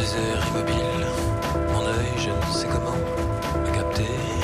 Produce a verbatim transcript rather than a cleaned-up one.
désert immobile, mon œil, je ne sais comment, a capté